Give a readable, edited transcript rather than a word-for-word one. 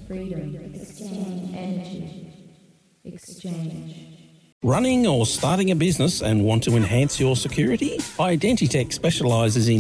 freedom, exchange, energy, exchange. Running or starting a business and want to enhance your security? Identitech specialises in